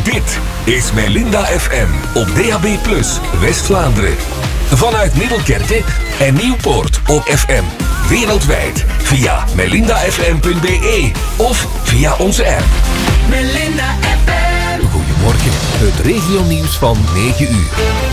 Dit is Melinda FM op DAB+ West-Vlaanderen. Vanuit Middelkerke en Nieuwpoort op FM. Wereldwijd via melindafm.be of via onze app. Melinda FM. Goedemorgen, het regionieuws van 9 uur.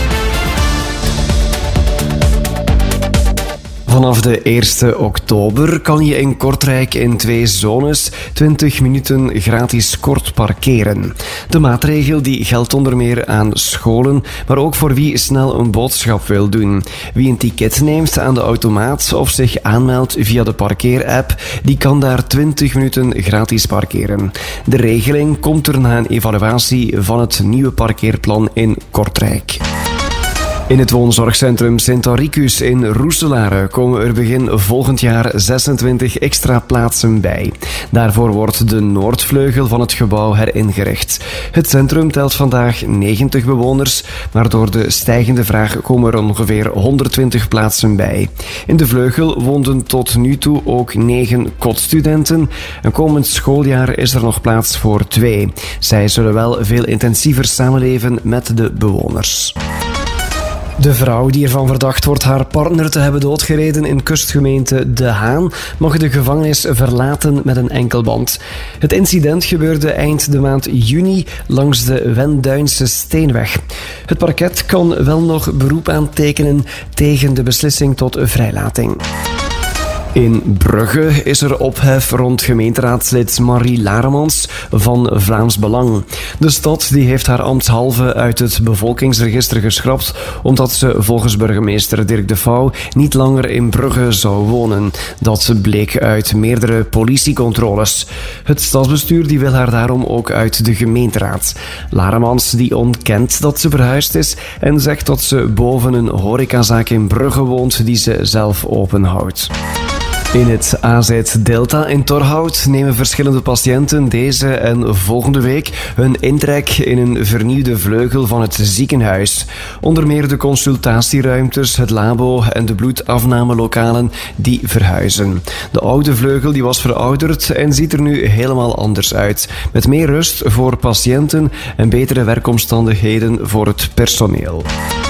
Vanaf de 1 oktober kan je in Kortrijk in 2 zones 20 minuten gratis kort parkeren. De maatregel die geldt onder meer aan scholen, maar ook voor wie snel een boodschap wil doen. Wie een ticket neemt aan de automaat of zich aanmeldt via de parkeerapp, die kan daar 20 minuten gratis parkeren. De regeling komt er na een evaluatie van het nieuwe parkeerplan in Kortrijk. In het woonzorgcentrum Sint-Auricus in Roeselare komen er begin volgend jaar 26 extra plaatsen bij. Daarvoor wordt de noordvleugel van het gebouw heringericht. Het centrum telt vandaag 90 bewoners, maar door de stijgende vraag komen er ongeveer 120 plaatsen bij. In de vleugel woonden tot nu toe ook 9 kotstudenten. Een komend schooljaar is er nog plaats voor 2. Zij zullen wel veel intensiever samenleven met de bewoners. De vrouw die ervan verdacht wordt haar partner te hebben doodgereden in kustgemeente De Haan mag de gevangenis verlaten met een enkelband. Het incident gebeurde eind de maand juni langs de Wenduinse Steenweg. Het parket kan wel nog beroep aantekenen tegen de beslissing tot vrijlating. In Brugge is er ophef rond gemeenteraadslid Marie Laremans van Vlaams Belang. De stad die heeft haar ambtshalve uit het bevolkingsregister geschrapt omdat ze volgens burgemeester Dirk de Vouw niet langer in Brugge zou wonen. Dat bleek uit meerdere politiecontroles. Het stadsbestuur die wil haar daarom ook uit de gemeenteraad. Laremans die ontkent dat ze verhuisd is en zegt dat ze boven een horecazaak in Brugge woont die ze zelf openhoudt. In het AZ Delta in Torhout nemen verschillende patiënten deze en volgende week hun intrek in een vernieuwde vleugel van het ziekenhuis. Onder meer de consultatieruimtes, het labo en de bloedafnamelokalen die verhuizen. De oude vleugel die was verouderd en ziet er nu helemaal anders uit. Met meer rust voor patiënten en betere werkomstandigheden voor het personeel.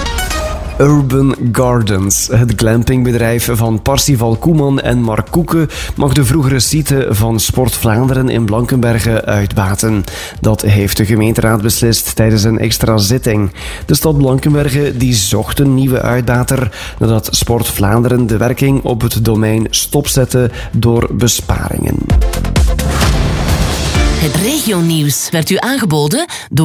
Urban Gardens, het glampingbedrijf van Parsifal Koeman en Mark Koeken, mag de vroegere site van Sport Vlaanderen in Blankenberge uitbaten. Dat heeft de gemeenteraad beslist tijdens een extra zitting. De stad Blankenberge die zocht een nieuwe uitbater nadat Sport Vlaanderen de werking op het domein stopzette door besparingen. Het regionieuws werd u aangeboden door